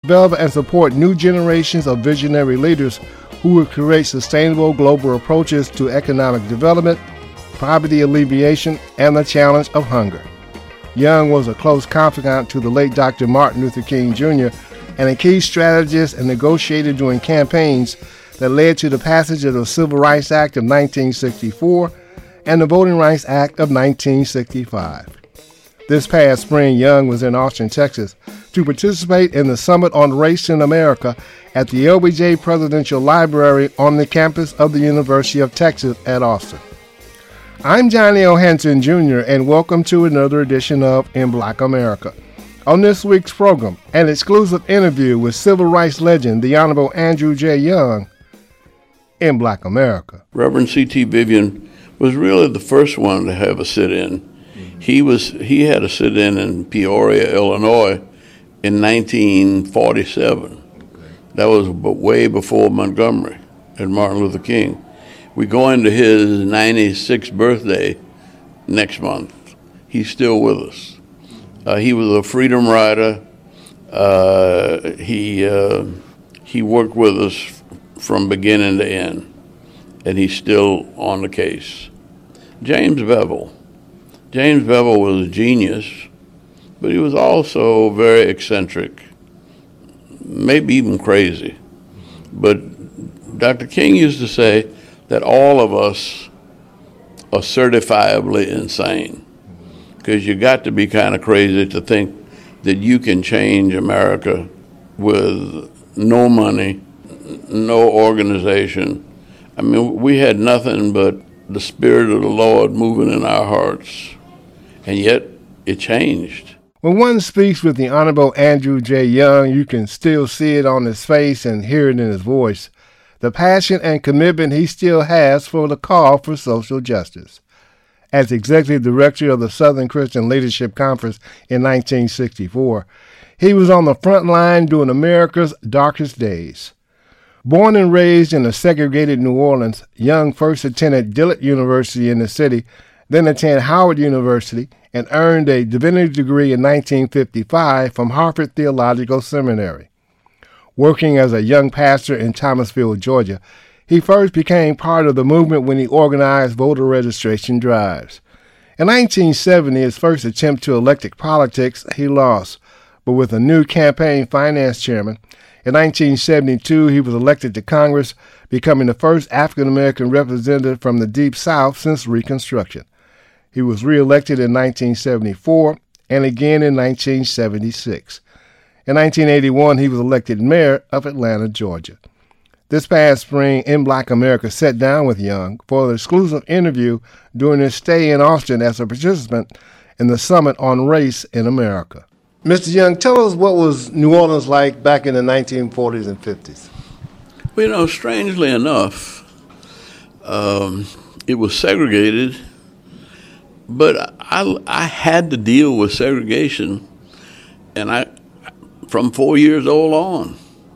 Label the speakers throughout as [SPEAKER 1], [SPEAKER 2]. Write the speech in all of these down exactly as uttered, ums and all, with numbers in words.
[SPEAKER 1] develop and support new generations of visionary leaders who will create sustainable global approaches to economic development, poverty alleviation, and the challenge of hunger. Young was a close confidant to the late Doctor Martin Luther King Junior and a key strategist and negotiator during campaigns that led to the passage of the Civil Rights Act of nineteen sixty-four and the Voting Rights Act of nineteen sixty-five. This past spring, Young was in Austin, Texas, to participate in the Summit on Race in America at the L B J Presidential Library on the campus of the University of Texas at Austin. I'm Johnny O. Henson, Junior, and welcome to another edition of In Black America. On this week's program, an exclusive interview with civil rights legend, the Honorable Andrew J. Young, in Black America.
[SPEAKER 2] Reverend C T Vivian was really the first one to have a sit-in. Mm-hmm. He was he had a sit-in in Peoria, Illinois, in nineteen forty-seven. Okay. That was way before Montgomery and Martin Luther King. We go into his ninety-sixth birthday next month. He's still with us. Uh, he was a freedom rider. Uh, he uh, he worked with us from beginning to end, and he's still on the case. James Bevel. James Bevel was a genius, but he was also very eccentric, maybe even crazy. But Doctor King used to say that all of us are certifiably insane, because you got to be kind of crazy to think that you can change America with no money, no organization. I mean, we had nothing but the Spirit of the Lord moving in our hearts, and yet it changed.
[SPEAKER 1] When one speaks with the Honorable Andrew J. Young, you can still see it on his face and hear it in his voice, the passion and commitment he still has for the call for social justice. As Executive Director of the Southern Christian Leadership Conference in nineteen sixty-four, he was on the front line during America's darkest days. Born and raised in a segregated New Orleans, Young first attended Dillard University in the city, then attended Howard University, and earned a divinity degree in nineteen fifty-five from Harvard Theological Seminary. Working as a young pastor in Thomasville, Georgia, he first became part of the movement when he organized voter registration drives. In nineteen seventy, his first attempt to elected politics, he lost, but with a new campaign finance chairman, in nineteen seventy-two, he was elected to Congress, becoming the first African-American representative from the Deep South since Reconstruction. He was reelected in nineteen seventy-four and again in nineteen seventy-six. In nineteen eighty-one, he was elected mayor of Atlanta, Georgia. This past spring, In Black America sat down with Young for an exclusive interview during his stay in Austin as a participant in the Summit on Race in America. Mister Young, tell us what was New Orleans like back in the nineteen forties and fifties.
[SPEAKER 2] Well, you know, strangely enough, um, it was segregated, but I, I had to deal with segregation, and I from four years old on,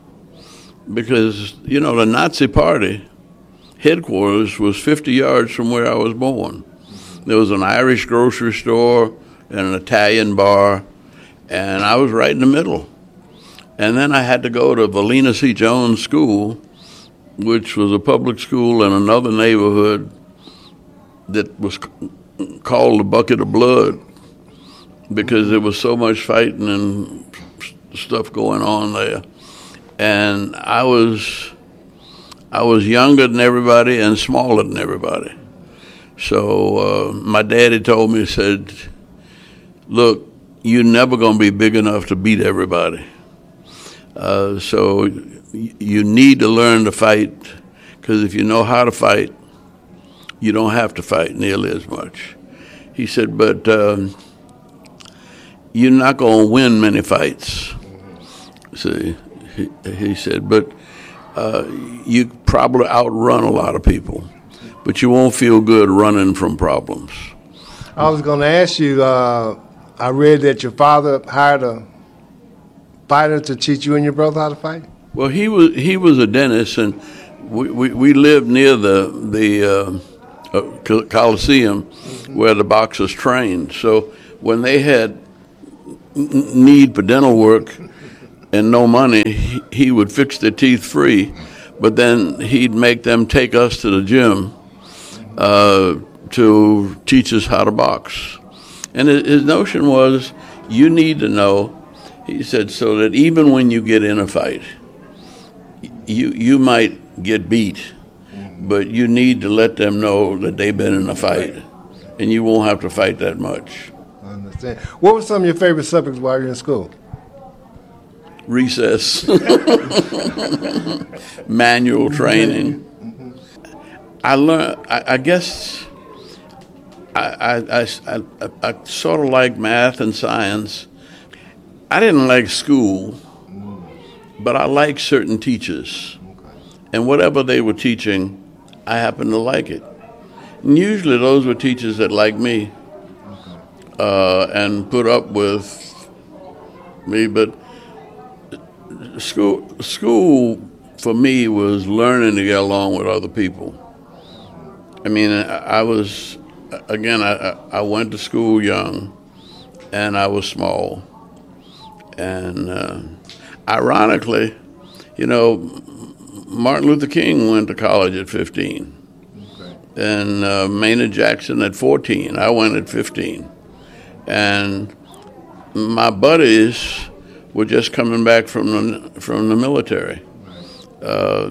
[SPEAKER 2] because, you know, the Nazi Party headquarters was fifty yards from where I was born. There was an Irish grocery store and an Italian bar, and I was right in the middle. And then I had to go to Valina C. Jones School, which was a public school in another neighborhood that was called the Bucket of Blood, because there was so much fighting and stuff going on there. And I was I was younger than everybody and smaller than everybody. So uh, my daddy told me, he said, look, you're never going to be big enough to beat everybody. Uh, so you need to learn to fight, because if you know how to fight, you don't have to fight nearly as much. He said, but um, you're not going to win many fights. See, he, he said, but uh, you probably outrun a lot of people, but you won't feel good running from problems.
[SPEAKER 1] I was going to ask you, uh, I read that your father hired a fighter to teach you and your brother how to fight?
[SPEAKER 2] Well, he was he was a dentist, and we, we, we lived near the the uh, uh, Coliseum, mm-hmm. where the boxers trained. So when they had need for dental work and no money, he, he would fix their teeth free, but then he'd make them take us to the gym uh, to teach us how to box. And his notion was, you need to know, he said, so that even when you get in a fight, you you might get beat, but you need to let them know that they've been in a fight, and you won't have to fight that much.
[SPEAKER 1] I understand. What were some of your favorite subjects while you were in school?
[SPEAKER 2] Recess, manual training. I learned, I, I guess, I, I, I, I, I sort of like math and science. I didn't like school, but I liked certain teachers. And whatever they were teaching, I happened to like it. And usually those were teachers that liked me uh, and put up with me. But school, school for me was learning to get along with other people. I mean, I was, again, I, I went to school young, and I was small. And uh, ironically, you know, Martin Luther King went to college at fifteen. Okay. And uh, Maynard Jackson at fourteen. I went at fifteen. And my buddies were just coming back from the, from the military. Right. Uh,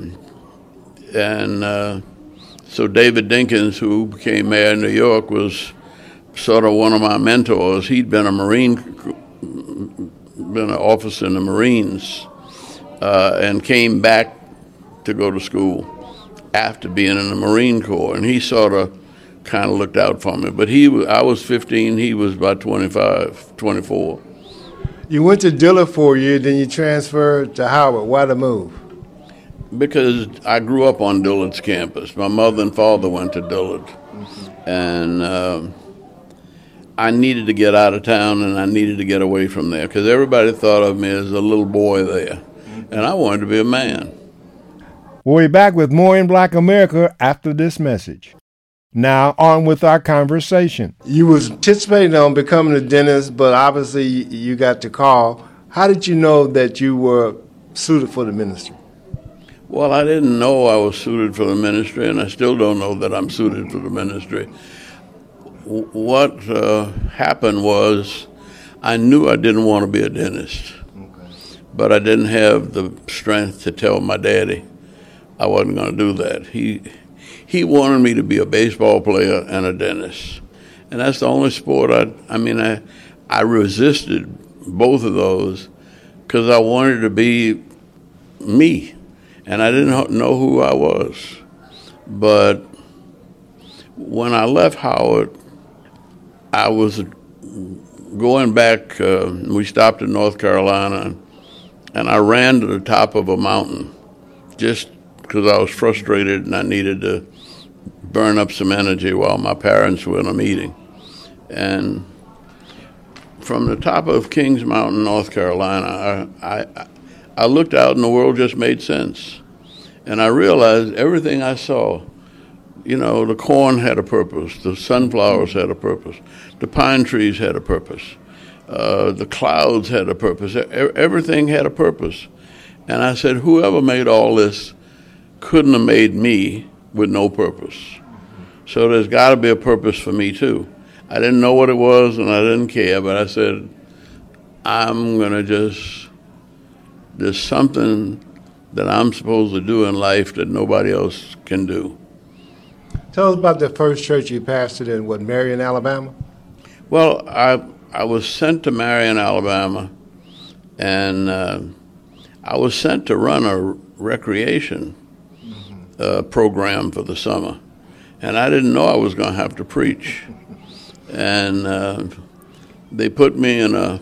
[SPEAKER 2] and uh, so David Dinkins, who became mayor of New York, was sort of one of my mentors. He'd been a Marine, been an officer in the Marines, uh, and came back to go to school after being in the Marine Corps, and he sort of kind of looked out for me. But he, I was fifteen, he was about twenty-five, twenty-four.
[SPEAKER 1] You went to Dillard for a year, then you transferred to Howard. Why the move?
[SPEAKER 2] Because I grew up on Dillard's campus. My mother and father went to Dillard, mm-hmm. and uh, I needed to get out of town, and I needed to get away from there because everybody thought of me as a little boy there, mm-hmm. and I wanted to be a man.
[SPEAKER 1] We'll be back with more in Black America after this message. Now, on with our conversation. You was anticipating on becoming a dentist, but obviously you got the call. How did you know that you were suited for the ministry?
[SPEAKER 2] Well, I didn't know I was suited for the ministry, and I still don't know that I'm suited for the ministry. W- what uh, happened was I knew I didn't want to be a dentist, okay. but I didn't have the strength to tell my daddy I wasn't going to do that. He he wanted me to be a baseball player and a dentist, and that's the only sport I. I mean, I I resisted both of those because I wanted to be me, and I didn't know who I was. But when I left Howard, I was going back. Uh, we stopped in North Carolina, and I ran to the top of a mountain just because I was frustrated and I needed to burn up some energy while my parents were in a meeting. And from the top of Kings Mountain, North Carolina, I, I, I looked out and the world just made sense. And I realized everything I saw, you know, the corn had a purpose, the sunflowers had a purpose, the pine trees had a purpose, uh, the clouds had a purpose, everything had a purpose. And I said, whoever made all this couldn't have made me with no purpose. So there's got to be a purpose for me too. I didn't know what it was and I didn't care, but I said, I'm going to just, there's something that I'm supposed to do in life that nobody else can do.
[SPEAKER 1] Tell us about the first church you pastored in, what, Marion, Alabama?
[SPEAKER 2] Well, I I was sent to Marion, Alabama, and uh, I was sent to run a recreation uh, program for the summer. And I didn't know I was going to have to preach. And uh, they put me in a,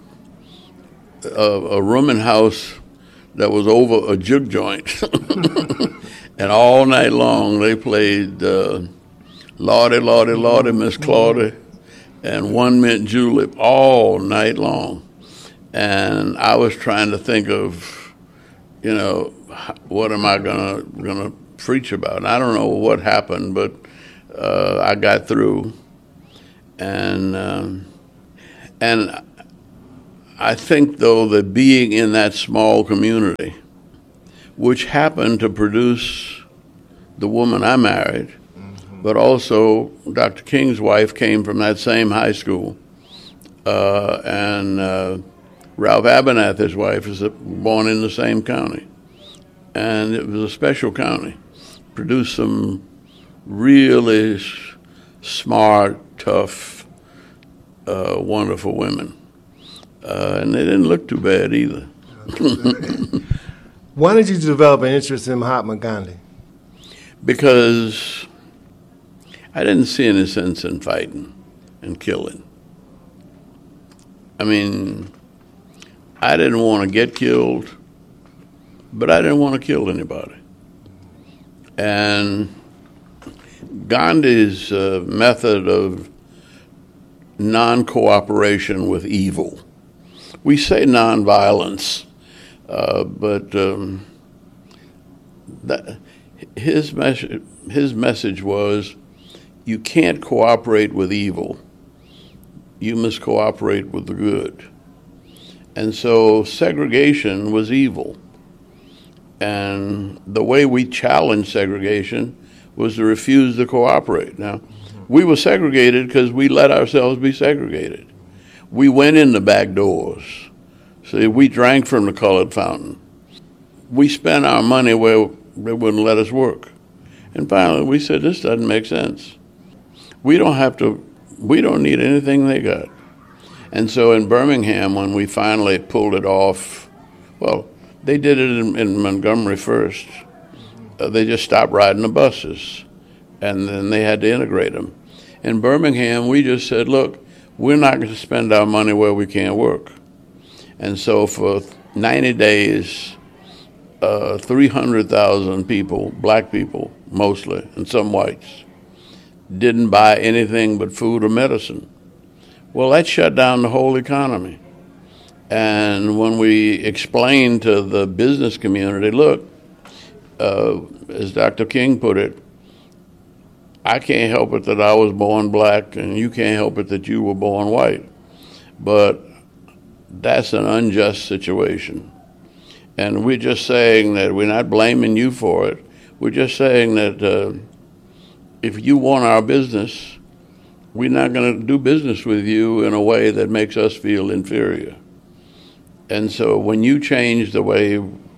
[SPEAKER 2] a, a rooming house that was over a jug joint. And all night long they played uh, Lordy, Lordy, Lordy, Miss Claudia, and One Mint Julep all night long. And I was trying to think of, you know, what am I gonna gonna preach about? And I don't know what happened, but uh, I got through, and um, and I think, though, that being in that small community, which happened to produce the woman I married, mm-hmm. but also Doctor King's wife came from that same high school, uh, and uh, Ralph Abernathy, his wife, is born in the same county, and it was a special county. Produced some really smart, tough, uh, wonderful women. Uh, and they didn't look too bad either.
[SPEAKER 1] Why did you develop an interest in Mahatma Gandhi?
[SPEAKER 2] Because I didn't see any sense in fighting and killing. I mean, I didn't want to get killed, but I didn't want to kill anybody. And Gandhi's uh, method of non-cooperation with evil. We say nonviolence, uh, but um, that, his, mes- his message was, you can't cooperate with evil. You must cooperate with the good. And so segregation was evil. And the way we challenged segregation was to refuse to cooperate. Now, we were segregated because we let ourselves be segregated. We went in the back doors. See, we drank from the colored fountain. We spent our money where they wouldn't let us work. And finally, we said, this doesn't make sense. We don't have to, we don't need anything they got. And so in Birmingham, when we finally pulled it off, well, they did it in, in Montgomery first. Uh, they just stopped riding the buses, and then they had to integrate them. In Birmingham, we just said, look, we're not going to spend our money where we can't work. And so for ninety days, uh, three hundred thousand people, black people mostly, and some whites, didn't buy anything but food or medicine. Well, that shut down the whole economy. And when we explained to the business community, look, uh, as Doctor King put it, I can't help it that I was born black, and you can't help it that you were born white. But that's an unjust situation. And we're just saying that we're not blaming you for it. We're just saying that uh, if you want our business, we're not going to do business with you in a way that makes us feel inferior. And so when you change the way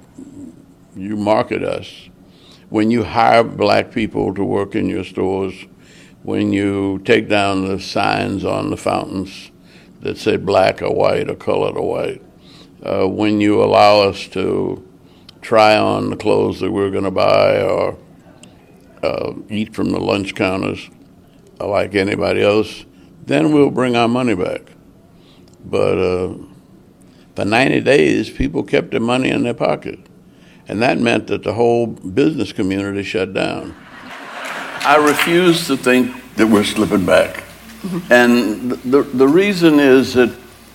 [SPEAKER 2] you market us, when you hire black people to work in your stores, when you take down the signs on the fountains that say black or white or colored or white, uh, when you allow us to try on the clothes that we're going to buy or uh, eat from the lunch counters like anybody else, then we'll bring our money back. But uh, for ninety days, people kept their money in their pocket. And that meant that the whole business community shut down. I refuse to think that we're slipping back. Mm-hmm. And the, the reason is that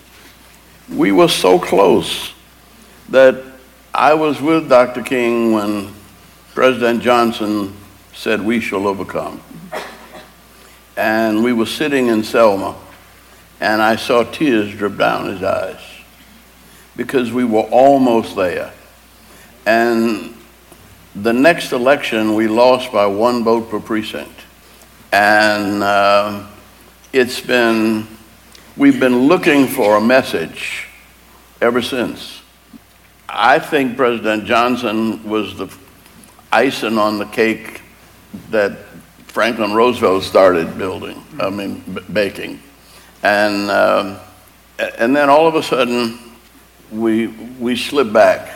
[SPEAKER 2] we were so close that I was with Doctor King when President Johnson said, we shall overcome. And we were sitting in Selma, and I saw tears drip down his eyes because we were almost there. And the next election, we lost by one vote per precinct. And uh, it's been, we've been looking for a message ever since. I think President Johnson was the icing on the cake that Franklin Roosevelt started building, I mean, b- baking. And, uh, and then all of a sudden, we, we slipped back.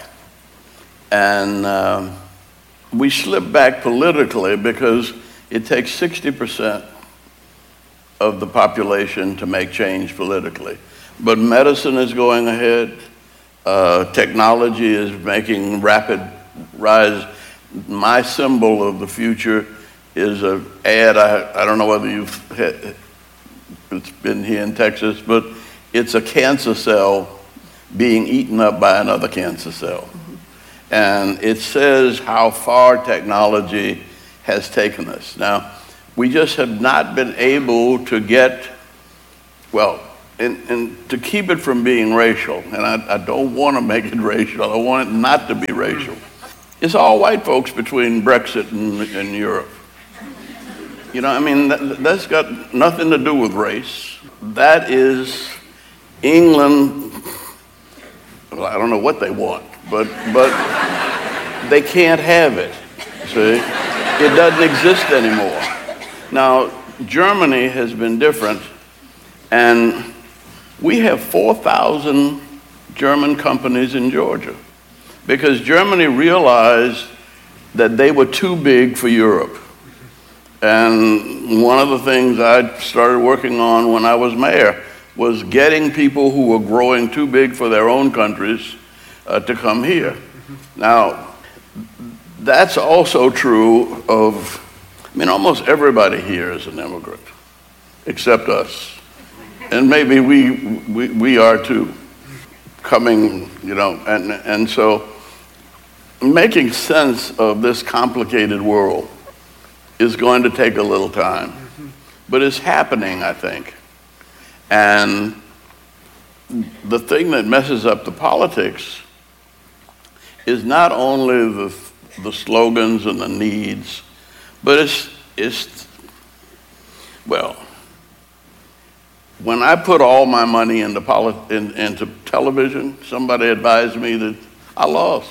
[SPEAKER 2] And um, we slipped back politically because it takes sixty percent of the population to make change politically. But medicine is going ahead. Uh, technology is making rapid rise. My symbol of the future is an ad. I, I don't know whether you've had, it's been here in Texas, but it's a cancer cell being eaten up by another cancer cell. And it says how far technology has taken us. Now, we just have not been able to get, well, and, and to keep it from being racial, and I, I don't want to make it racial, I want it not to be racial. It's all white folks between Brexit and, and Europe. You know, I mean, that, that's got nothing to do with race. That is England. Well, I don't know what they want, but but they can't have it. See, it doesn't exist anymore. Now, Germany has been different, and we have four thousand German companies in Georgia because Germany realized that they were too big for Europe. And one of the things I started working on when I was mayor was getting people who were growing too big for their own countries uh, to come here. Now, that's also true of, I mean, almost everybody here is an immigrant, except us. And maybe we, we, we are too, coming, you know, and, and so making sense of this complicated world is going to take a little time. But it's happening, I think. And the thing that messes up the politics is not only the, the slogans and the needs, but it's, it's, well, when I put all my money into, polit- in, into television, somebody advised me that I lost.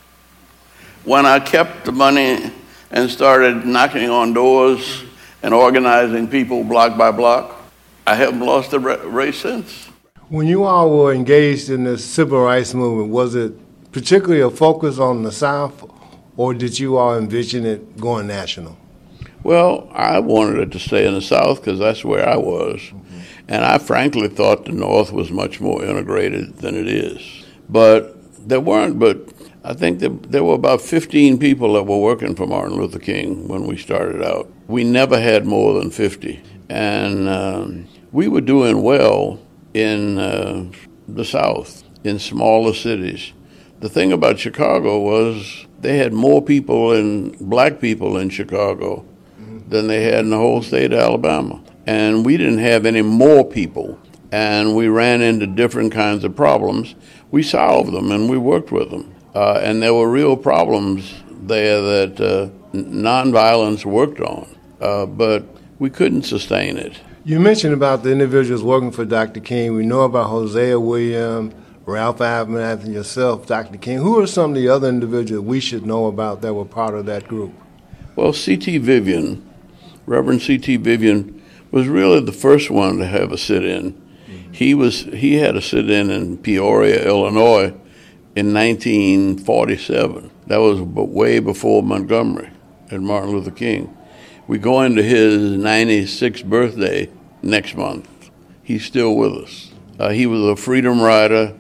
[SPEAKER 2] When I kept the money and started knocking on doors and organizing people block by block, I haven't lost the race since.
[SPEAKER 1] When you all were engaged in the civil rights movement, was it particularly a focus on the South, or did you all envision it going national?
[SPEAKER 2] Well, I wanted it to stay in the South because that's where I was. Mm-hmm. And I frankly thought the North was much more integrated than it is. But there weren't, but I think that there were about fifteen people that were working for Martin Luther King when we started out. We never had more than fifty. And um, we were doing well in uh, the South, in smaller cities. The thing about Chicago was they had more people and black people in Chicago than they had in the whole state of Alabama. And we didn't have any more people. And we ran into different kinds of problems. We solved them and we worked with them. Uh, and there were real problems there that uh, nonviolence worked on. Uh, but we couldn't sustain it.
[SPEAKER 1] You mentioned about the individuals working for Doctor King. We know about Hosea Williams, Ralph Abernathy, and yourself, Doctor King. Who are some of the other individuals we should know about that were part of that group?
[SPEAKER 2] Well, C T Vivian, Reverend C T Vivian, was really the first one to have a sit-in. Mm-hmm. He was he had a sit-in in Peoria, Illinois, in nineteen forty-seven. That was way before Montgomery and Martin Luther King. We go into his ninety-sixth birthday next month. He's still with us. Uh, he was a freedom rider.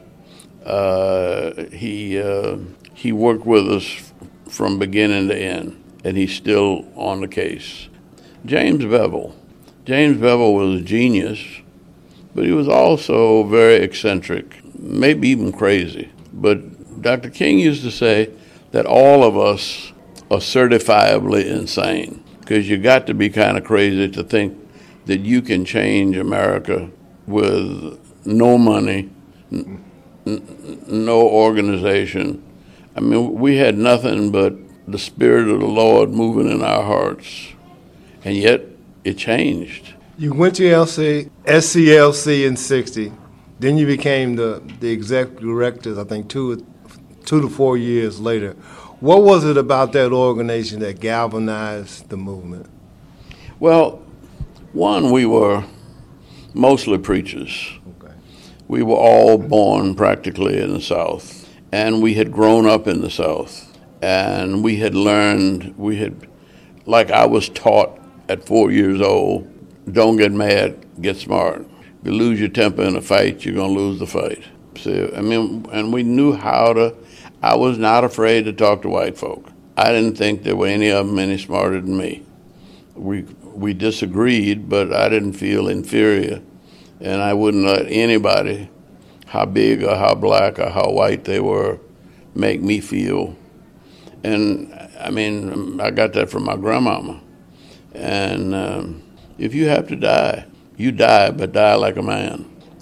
[SPEAKER 2] Uh, he uh, he worked with us from beginning to end, and he's still on the case. James Bevel. James Bevel was a genius, but he was also very eccentric, maybe even crazy. But Doctor King used to say that all of us are certifiably insane, because you got to be kind of crazy to think that you can change America with no money, n- n- no organization. I mean, we had nothing but the Spirit of the Lord moving in our hearts, and yet it changed.
[SPEAKER 1] You went to L C, S C L C in sixty. Then you became the, the executive director, I think, two, two to four years later. What was it about that organization that galvanized the movement?
[SPEAKER 2] Well, one, we were mostly preachers. Okay. We were all born practically in the South, and we had grown up in the South, and we had learned, we had, like I was taught at four years old, don't get mad, get smart. If you lose your temper in a fight, you're going to lose the fight. So, I mean, and we knew how to, I was not afraid to talk to white folk. I didn't think there were any of them any smarter than me. We we disagreed, but I didn't feel inferior, and I wouldn't let anybody, how big or how black or how white they were, make me feel. And, I mean, I got that from my grandmama. And um, if you have to die, you die, but die like a man.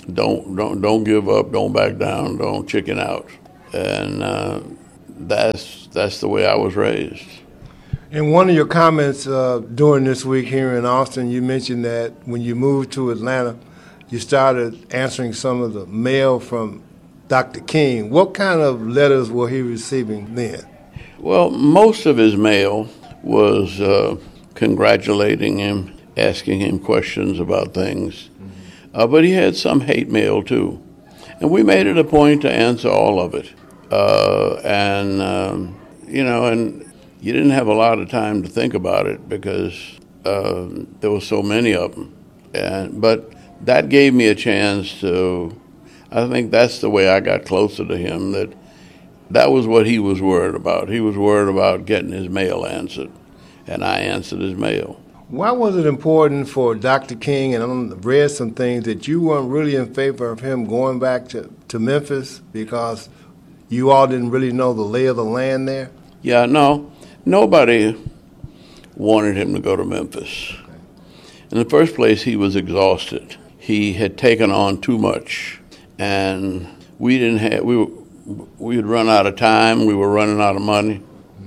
[SPEAKER 2] don't don't don't give up, don't back down, don't chicken out, and uh, that's that's the way I was raised.
[SPEAKER 1] In one of your comments uh, during this week here in Austin, you mentioned that when you moved to Atlanta, you started answering some of the mail from Doctor King. What kind of letters were he receiving then?
[SPEAKER 2] Well, most of his mail was uh, congratulating him, asking him questions about things. Uh, but he had some hate mail, too. And we made it a point to answer all of it. Uh, and, um, you know, and you didn't have a lot of time to think about it because uh, there were so many of them. And, but that gave me a chance to, I think that's the way I got closer to him, that that was what he was worried about. He was worried about getting his mail answered, and I answered his mail.
[SPEAKER 1] Why was it important for Doctor King, and I've read some things, that you weren't really in favor of him going back to, to Memphis because you all didn't really know the lay of the land there?
[SPEAKER 2] Yeah, no, nobody wanted him to go to Memphis. In the first place, he was exhausted. He had taken on too much, and we didn't have, we were, we had run out of time, we were running out of money,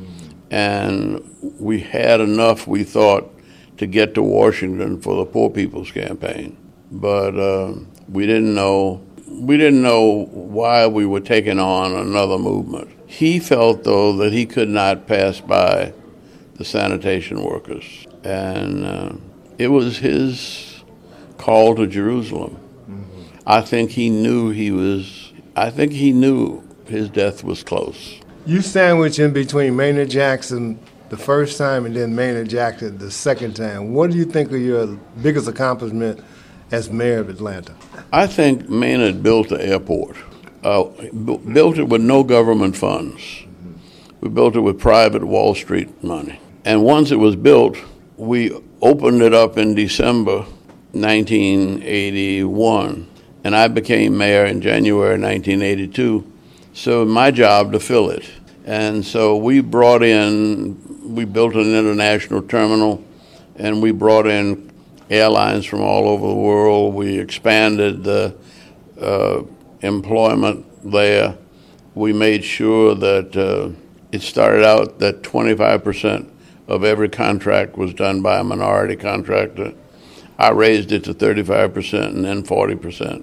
[SPEAKER 2] and we had enough, we thought, to get to Washington for the Poor People's Campaign. But uh, we didn't know we didn't know why we were taking on another movement. He felt, though, that he could not pass by the sanitation workers. And uh, it was his call to Jerusalem. Mm-hmm. I think he knew he was, I think he knew his death was close.
[SPEAKER 1] You sandwich in between Maynard Jackson the first time and then Maynard Jackson the second time. What do you think are your biggest accomplishment as mayor of Atlanta?
[SPEAKER 2] I think Maynard built the airport. Uh, b- built it with no government funds. Mm-hmm. We built it with private Wall Street money. And once it was built, we opened it up in December nineteen eighty-one, and I became mayor in January nineteen eighty-two. So my job to fill it. And so we brought in, we built an international terminal, and we brought in airlines from all over the world. We expanded the uh, employment there. We made sure that uh, it started out that twenty-five percent of every contract was done by a minority contractor. I raised it to thirty-five percent and then forty percent.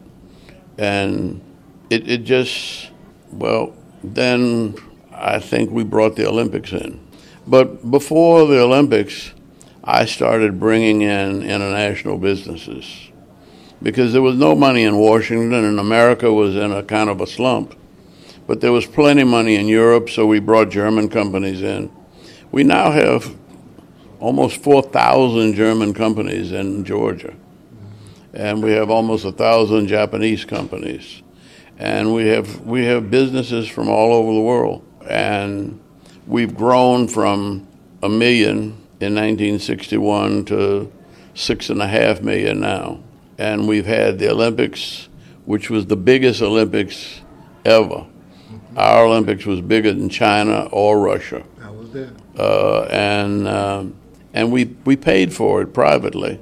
[SPEAKER 2] And it, it just, well, then I think we brought the Olympics in. But before the Olympics, I started bringing in international businesses because there was no money in Washington, and America was in a kind of a slump. But there was plenty of money in Europe, so we brought German companies in. We now have almost four thousand German companies in Georgia, and we have almost one thousand Japanese companies. And we have we have businesses from all over the world. And we've grown from a million in nineteen sixty-one to six and a half million now. And we've had the Olympics, which was the biggest Olympics ever. Our Olympics was bigger than China or Russia.
[SPEAKER 1] I was there.
[SPEAKER 2] Uh, and uh, and we we paid for it privately.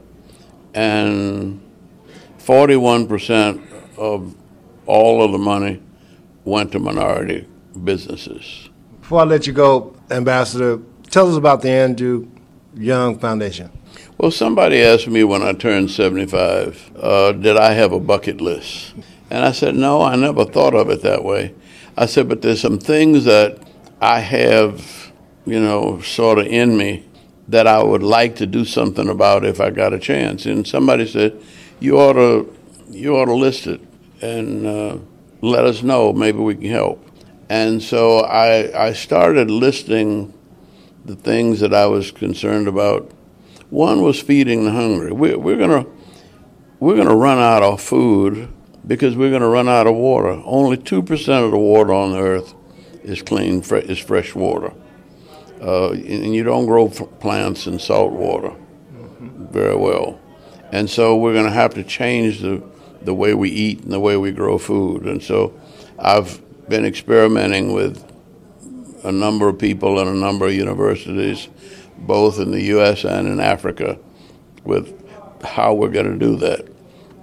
[SPEAKER 2] And forty-one percent of all of the money went to minority businesses.
[SPEAKER 1] Before I let you go, Ambassador, tell us about the Andrew Young Foundation.
[SPEAKER 2] Well, somebody asked me when I turned seventy-five, uh, did I have a bucket list? And I said, no, I never thought of it that way. I said, but there's some things that I have, you know, sort of in me that I would like to do something about if I got a chance. And somebody said, you ought to, you ought to list it and uh, let us know. Maybe we can help. And so I, I started listing the things that I was concerned about. One was feeding the hungry. We, we're gonna we're gonna run out of food because we're gonna run out of water. Only two percent of the water on the earth is clean, fre- is fresh water, uh, and you don't grow f- plants in salt water mm-hmm. very well. And so we're gonna have to change the the way we eat and the way we grow food. And so I've been experimenting with a number of people in a number of universities, both in the U S and in Africa, with how we're going to do that.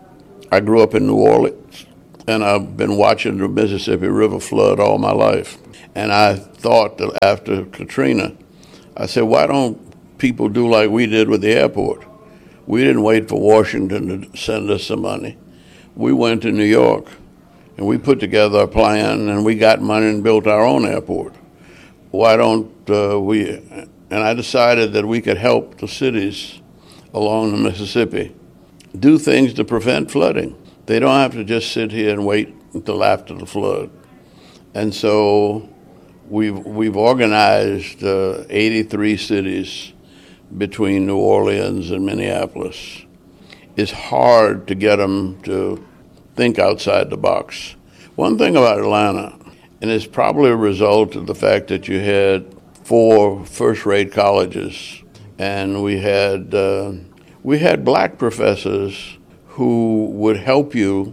[SPEAKER 2] I grew up in New Orleans, and I've been watching the Mississippi River flood all my life. And I thought that after Katrina, I said, why don't people do like we did with the airport? We didn't wait for Washington to send us some money. We went to New York, and we put together a plan, and we got money and built our own airport. Why don't uh, we, and I decided that we could help the cities along the Mississippi do things to prevent flooding. They don't have to just sit here and wait until after the flood. And so we've, we've organized uh, eighty-three cities between New Orleans and Minneapolis. It's hard to get them to think outside the box. One thing about Atlanta, and it's probably a result of the fact that you had four first-rate colleges, and we had uh, we had black professors who would help you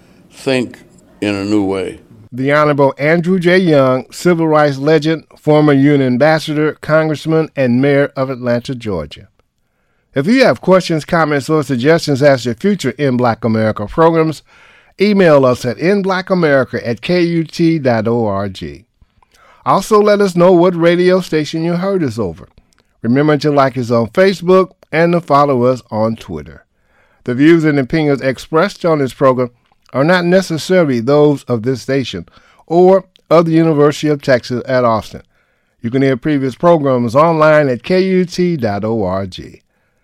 [SPEAKER 2] think in a new way.
[SPEAKER 1] The Honorable Andrew J. Young, civil rights legend, former U N ambassador, congressman, and mayor of Atlanta, Georgia. If you have questions, comments, or suggestions as to future In Black America programs, email us at in black america at k u t dot org. Also, let us know what radio station you heard us over. Remember to like us on Facebook and to follow us on Twitter. The views and opinions expressed on this program are not necessarily those of this station or of the University of Texas at Austin. You can hear previous programs online at k u t dot org.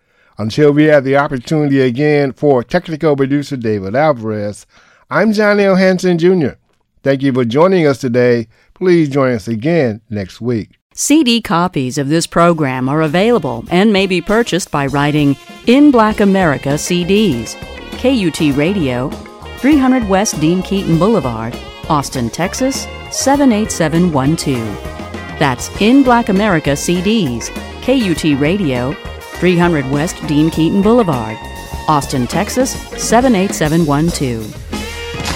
[SPEAKER 1] Until we have the opportunity again, for technical producer David Alvarez, I'm Johnny L. Hanson, Junior Thank you for joining us today. Please join us again next week.
[SPEAKER 3] C D copies of this program are available and may be purchased by writing In Black America C Ds, K U T Radio, three hundred West Dean Keaton Boulevard, Austin, Texas, seven eight seven one two. That's In Black America C Ds, K U T Radio, three hundred West Dean Keaton Boulevard, Austin, Texas, seven eight seven one two.